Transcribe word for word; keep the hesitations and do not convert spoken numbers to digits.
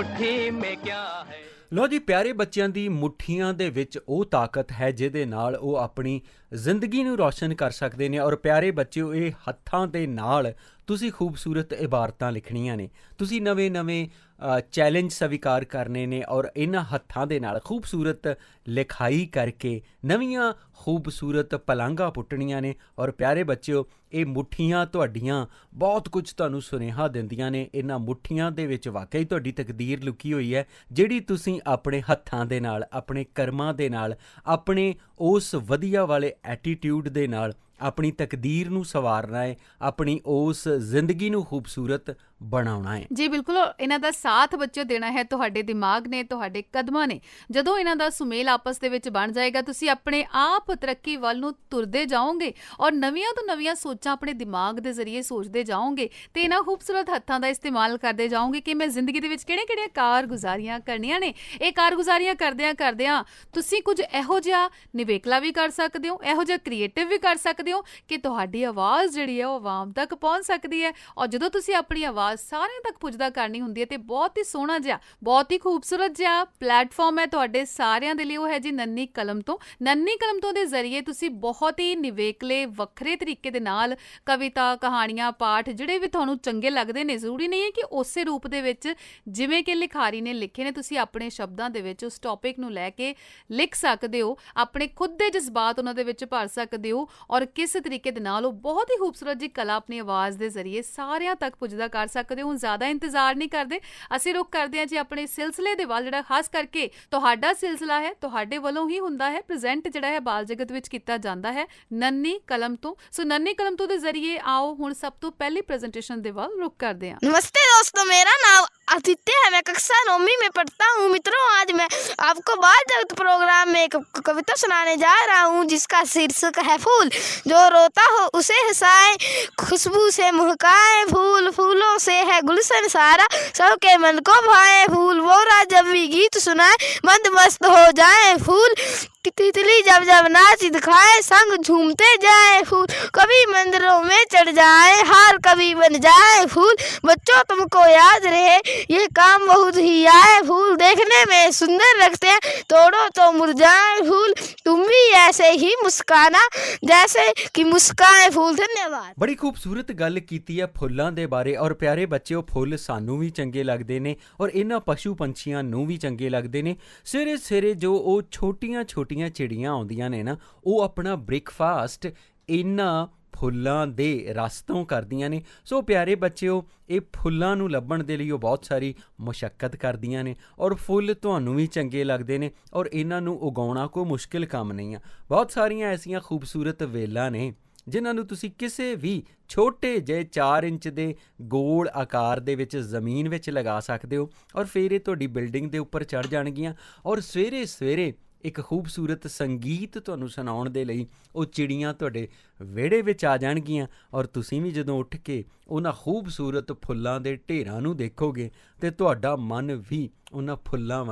मुट्ठी में क्या है। ਲਓ ਜੀ, ਪਿਆਰੇ ਬੱਚਿਆਂ ਦੀ ਮੁੱਠੀਆਂ ਦੇ ਵਿੱਚ ਉਹ ਤਾਕਤ ਹੈ ਜਿਹਦੇ ਨਾਲ ਉਹ ਆਪਣੀ ਜ਼ਿੰਦਗੀ ਨੂੰ ਰੌਸ਼ਨ ਕਰ ਸਕਦੇ ਨੇ। ਔਰ ਪਿਆਰੇ ਬੱਚਿਓ, ਇਹ ਹੱਥਾਂ ਦੇ ਨਾਲ ਤੁਸੀਂ ਖੂਬਸੂਰਤ ਇਬਾਰਤਾਂ ਲਿਖਣੀਆਂ ਨੇ, ਤੁਸੀਂ ਨਵੇਂ ਨਵੇਂ ਚੈਲੰਜ ਸਵੀਕਾਰ ਕਰਨੇ ਨੇ ਔਰ ਇਹਨਾਂ ਹੱਥਾਂ ਦੇ ਨਾਲ ਖੂਬਸੂਰਤ ਲਿਖਾਈ ਕਰਕੇ ਨਵੀਆਂ ਖੂਬਸੂਰਤ ਪਲਾਂਘਾਂ ਪੁੱਟਣੀਆਂ ਨੇ। ਔਰ ਪਿਆਰੇ ਬੱਚਿਓ, ਇਹ ਮੁੱਠੀਆਂ ਤੁਹਾਡੀਆਂ ਬਹੁਤ ਕੁਝ ਤੁਹਾਨੂੰ ਸੁਨੇਹਾ ਦਿੰਦੀਆਂ ਨੇ। ਇਹਨਾਂ ਮੁੱਠੀਆਂ ਦੇ ਵਿੱਚ ਵਾਕਈ ਤੁਹਾਡੀ ਤਕਦੀਰ ਲੁਕੀ ਹੋਈ ਹੈ, ਜਿਹੜੀ ਤੁਸੀਂ ਆਪਣੇ ਹੱਥਾਂ ਦੇ ਨਾਲ, ਆਪਣੇ ਕਰਮਾਂ ਦੇ ਨਾਲ, ਆਪਣੇ ਉਸ ਵਧੀਆ ਵਾਲੇ ਐਟੀਟਿਊਡ ਦੇ ਨਾਲ ਆਪਣੀ ਤਕਦੀਰ ਨੂੰ ਸਵਾਰਨਾ ਹੈ, ਆਪਣੀ ਉਸ ਜ਼ਿੰਦਗੀ ਨੂੰ ਖੂਬਸੂਰਤ ਬਣਾਉਣਾ ਹੈ। ਜੀ ਬਿਲਕੁਲ, ਇਹਨਾਂ ਦਾ ਸਾਥ ਬੱਚਿਓ ਦੇਣਾ ਹੈ ਤੁਹਾਡੇ ਦਿਮਾਗ ਨੇ, ਤੁਹਾਡੇ ਕਦਮਾਂ ਨੇ। ਜਦੋਂ ਇਹਨਾਂ ਦਾ ਸੁਮੇਲ ਆਪਸ ਦੇ ਵਿੱਚ ਬਣ ਜਾਏਗਾ, ਤੁਸੀਂ ਆਪਣੇ ਆਪ ਤਰੱਕੀ ਵੱਲ ਨੂੰ ਤੁਰਦੇ ਜਾਓਗੇ ਔਰ ਨਵੀਆਂ ਤੋਂ ਨਵੀਆਂ ਸੋਚਾਂ ਆਪਣੇ ਦਿਮਾਗ ਦੇ ਜ਼ਰੀਏ ਸੋਚਦੇ ਜਾਓਗੇ ਤੇ ਇਹਨਾਂ ਖੂਬਸੂਰਤ ਹੱਥਾਂ ਦਾ ਇਸਤੇਮਾਲ ਕਰਦੇ ਜਾਓਗੇ ਕਿ ਮੈਂ ਜ਼ਿੰਦਗੀ ਦੇ ਵਿੱਚ ਕਿਹੜੀਆਂ ਕਿਹੜੀਆਂ ਕਾਰਗੁਜ਼ਾਰੀਆਂ ਕਰਨੀਆਂ ਨੇ। ਇਹ ਕਾਰਗੁਜ਼ਾਰੀਆਂ ਕਰਦਿਆਂ ਕਰਦਿਆਂ ਤੁਸੀਂ ਕੁਝ ਇਹੋ ਜਿਹਾ ਨਿਵੇਕਲਾ ਵੀ ਕਰ ਸਕਦੇ ਹੋ, ਇਹੋ ਜਿਹਾ ਕ੍ਰੀਏਟਿਵ ਵੀ ਕਰ ਸਕਦੇ ਹੋ ਕਿ ਤੁਹਾਡੀ ਆਵਾਜ਼ ਜਿਹੜੀ ਹੈ ਉਹ ਆਵਾਮ ਤੱਕ ਪਹੁੰਚ ਸਕਦੀ ਹੈ। ਔਰ ਜਦੋਂ ਤੁਸੀਂ ਆਪਣੀ ਆਵਾਜ਼ ਸਾਰਿਆਂ ਤੱਕ ਪੁੱਜਦਾ ਕਰਨੀ ਹੁੰਦੀ ਹੈ ਤੇ ਬਹੁਤ ਹੀ ਸੋਹਣਾ ਜਿਹਾ, ਬਹੁਤ ਹੀ ਖੂਬਸੂਰਤ ਜਿਹਾ ਪਲੇਟਫਾਰਮ ਹੈ ਤੁਹਾਡੇ ਸਾਰਿਆਂ ਦੇ ਲਈ, ਉਹ ਹੈ ਜੀ ਨੰਨੀ ਕਲਮ ਤੋਂ। ਨੰਨੀ ਕਲਮ ਤੋਂ ਦੇ ਜ਼ਰੀਏ ਤੁਸੀਂ ਬਹੁਤ ਹੀ ਨਿਵੇਕਲੇ ਵੱਖਰੇ ਤਰੀਕੇ ਦੇ ਨਾਲ ਕਵਿਤਾ, ਕਹਾਣੀਆਂ, ਪਾਠ ਜਿਹੜੇ ਵੀ ਤੁਹਾਨੂੰ ਚੰਗੇ ਲੱਗਦੇ ਨੇ, ਜ਼ਰੂਰੀ ਨਹੀਂ ਹੈ ਕਿ ਉਸੇ ਰੂਪ ਦੇ ਵਿੱਚ ਜਿਵੇਂ ਕਿ ਲਿਖਾਰੀ ਨੇ ਲਿਖੇ ਨੇ, ਤੁਸੀਂ ਆਪਣੇ ਸ਼ਬਦਾਂ ਦੇ ਵਿੱਚ ਉਸ ਟੌਪਿਕ ਨੂੰ ਲੈ ਕੇ ਲਿਖ ਸਕਦੇ ਹੋ, ਆਪਣੇ ਖੁਦ ਦੇ ਜਜ਼ਬਾਤ ਉਹਨਾਂ ਦੇ ਵਿੱਚ ਭਰ ਸਕਦੇ ਹੋ ਔਰ ਕਿਸ ਤਰੀਕੇ ਦੇ ਨਾਲ ਉਹ ਬਹੁਤ ਹੀ ਖੂਬਸੂਰਤ ਜੀ ਕਲਾ ਆਪਣੀ ਆਵਾਜ਼ ਦੇ ਜ਼ਰੀਏ ਸਾਰਿਆਂ ਤੱਕ ਪੁੱਜਦਾ ਕਰ ਸਕਦੇ ਹੋ। ਹੁਣ ਜ਼ਿਆਦਾ ਇੰਤਜ਼ਾਰ ਨਹੀਂ ਕਰਦੇ, ਅਸੀਂ ਰੁਕ ਕਰਦੇ ਹਾਂ ਜੀ ਆਪਣੇ ਸਿਲਸਿਲੇ ਦੇ ਵੱਲ, ਜਿਹੜਾ ਖਾਸ ਕਰਕੇ ਤੁਹਾਡਾ ਸਿਲਸਿਲਾ ਹੈ, ਤੁਹਾਡੇ ਵੱਲੋਂ ਹੀ ਹੁੰਦਾ ਹੈ ਪ੍ਰੈਜ਼ੈਂਟ, ਜਿਹੜਾ ਹੈ ਬਾਲ ਜਗਤ ਵਿੱਚ ਕੀਤਾ ਜਾਂਦਾ ਹੈ ਨੰਨੀ ਕਲਮ ਤੋਂ। ਸੋ ਨੰਨੀ ਕਲਮ ਤੋਂ ਦੇ ਜ਼ਰੀਏ ਆਓ ਹੁਣ ਸਭ ਤੋਂ ਪਹਿਲੀ प्रेजेंटेशन ਦੇ ਵੱਲ रुक करते हैं। नमस्ते दोस्तों, मेरा नाम आदित्य है, मैं कक्षा नौवीं में पढ़ता हूँ। मित्रों, आज मैं आपको बाल जगत प्रोग्राम में एक कविता सुनाने जा रहा हूँ जिसका शीर्षक है फूल। जो रोता हो उसे हंसाए, खुशबू से महकाए फूल, फूलों से है गुलशन सारा, सबके मन को भाए फूल। बोरा जब भी गीत सुनाए मंद मस्त हो जाए फूल, तितली जब जब नाच दिखाए संग झूमते जाए फूल। कभी मंदिरों में चढ़ जाए हार, कभी बन जाए फूल। बच्चों तुमको याद रहे ये काम बहुत ही आए फूल, देखने में सुंदर लगते हैं तोड़ो तो मुरझाए फूल। तुम भी ऐसे ही मुस्काना जैसे कि मुस्काए फूल। धन्यवाद। बड़ी खूबसूरत गल कीती है फुल्लां दे बारे। और प्यारे बच्चों, फुੱਲ ਸਾਨੂੰ ਵੀ ਚੰਗੇ ਲੱਗਦੇ ਨੇ ਔਰ ਇਹਨਾਂ ਪਸ਼ੂ ਪੰਛੀਆਂ ਨੂੰ ਵੀ ਚੰਗੇ ਲੱਗਦੇ ਨੇ। ਸਵੇਰੇ ਸਵੇਰੇ ਜੋ ਉਹ ਛੋਟੀਆਂ ਛੋਟੀਆਂ ਚਿੜੀਆਂ ਆਉਂਦੀਆਂ ਨੇ ਨਾ, ਉਹ ਆਪਣਾ ਬ੍ਰੇਕਫਾਸਟ ਇਹਨਾਂ ਫੁੱਲਾਂ ਦੇ ਰਸ ਤੋਂ ਕਰਦੀਆਂ ਨੇ। ਸੋ ਪਿਆਰੇ ਬੱਚਿਓ, ਇਹ ਫੁੱਲਾਂ ਨੂੰ ਲੱਭਣ ਦੇ ਲਈ ਉਹ ਬਹੁਤ ਸਾਰੀ ਮੁਸ਼ੱਕਤ ਕਰਦੀਆਂ ਨੇ ਔਰ ਫੁੱਲ ਤੁਹਾਨੂੰ ਵੀ ਚੰਗੇ ਲੱਗਦੇ ਨੇ ਔਰ ਇਹਨਾਂ ਨੂੰ ਉਗਾਉਣਾ ਕੋਈ ਮੁਸ਼ਕਿਲ ਕੰਮ ਨਹੀਂ ਆ। ਬਹੁਤ ਸਾਰੀਆਂ ਐਸੀਆਂ ਖੂਬਸੂਰਤ ਵੇਲਾਂ ਨੇ ਜਿਨ੍ਹਾਂ ਨੂੰ ਤੁਸੀਂ ਕਿਸੇ ਵੀ ਛੋਟੇ ਜਿਹੇ ਚਾਰ ਇੰਚ ਦੇ ਗੋਲ ਆਕਾਰ ਦੇ ਵਿੱਚ ਜ਼ਮੀਨ ਵਿੱਚ ਲਗਾ ਸਕਦੇ ਹੋ ਔਰ ਫਿਰ ਇਹ ਤੁਹਾਡੀ ਬਿਲਡਿੰਗ ਦੇ ਉੱਪਰ ਚੜ੍ਹ ਜਾਣਗੀਆਂ ਔਰ ਸਵੇਰੇ ਸਵੇਰੇ ਇੱਕ ਖੂਬਸੂਰਤ ਸੰਗੀਤ ਤੁਹਾਨੂੰ ਸੁਣਾਉਣ ਦੇ ਲਈ ਉਹ ਚਿੜੀਆਂ ਤੁਹਾਡੇ ਵਿਹੜੇ ਵਿੱਚ ਆ ਜਾਣਗੀਆਂ ਔਰ ਤੁਸੀਂ ਵੀ ਜਦੋਂ ਉੱਠ ਕੇ ਉਹਨਾਂ ਖੂਬਸੂਰਤ ਫੁੱਲਾਂ ਦੇ ਢੇਰਾਂ ਨੂੰ ਦੇਖੋਗੇ ਤਾਂ ਤੁਹਾਡਾ ਮਨ ਵੀ ਉਹਨਾਂ ਫੁੱਲਾਂ